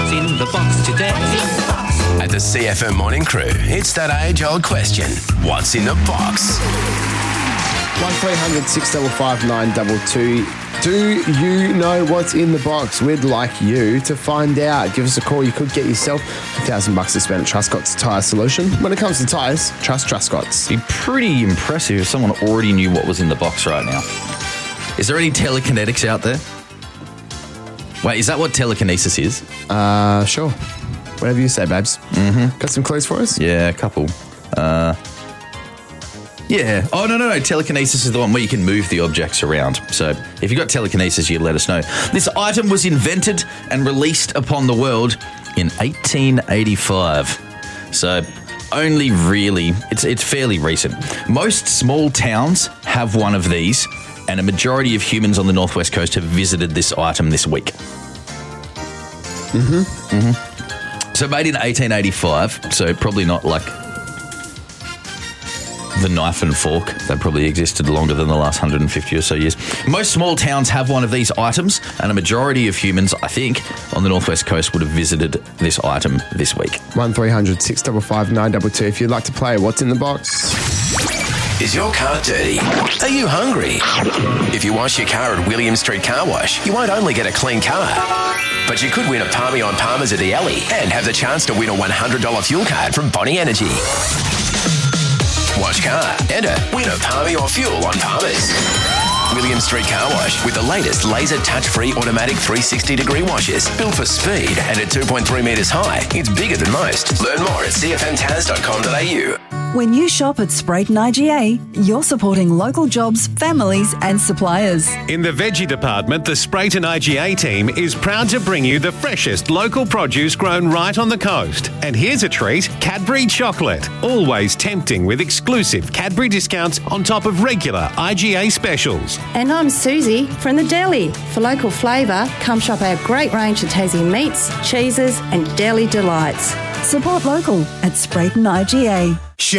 What's in the box today? At the CFM Morning Crew, it's that age-old question. What's in the box? 1300 655 922. Do you know what's in the box? We'd like you to find out. Give us a call. You could get yourself $1,000 to spend at Truscott's Tyre Solution. When it comes to tyres, trust Truscott's. Be pretty impressive if someone already knew what was in the box right now. Is there any telekinetics out there? Wait, is that what telekinesis is? Sure. Whatever you say, babes. Mm-hmm. Got some clues for us? Yeah, a couple. Yeah. Oh, no. Telekinesis is the one where you can move the objects around. So if you've got telekinesis, you let us know. This item was invented and released upon the world in 1885. So only really, it's fairly recent. Most small towns have one of these, and a majority of humans on the northwest coast have visited this item this week. So made in 1885, so probably not like the knife and fork. That probably existed longer than the last 150 or so years. Most small towns have one of these items, and a majority of humans, I think, on the northwest coast would have visited this item this week. 1300 655 922. If you'd like to play What's in the Box. Is your car dirty? Are you hungry? If you wash your car at William Street Car Wash, you won't only get a clean car, but you could win a Palmy on Palmer's at the Alley and have the chance to win a $100 fuel card from Bonnie Energy. Wash car, enter, win a Palmy or fuel on Palmer's. William Street Car Wash with the latest laser touch-free automatic 360-degree washes. Built for speed and at 2.3 metres high, it's bigger than most. Learn more at cfmtaz.com.au. When you shop at Sprayton IGA, you're supporting local jobs, families and suppliers. In the veggie department, the Sprayton IGA team is proud to bring you the freshest local produce grown right on the coast. And here's a treat, Cadbury chocolate. Always tempting with exclusive Cadbury discounts on top of regular IGA specials. And I'm Susie from the deli. For local flavour, come shop our great range of Tassie meats, cheeses and deli delights. Support local at Sprayton IGA.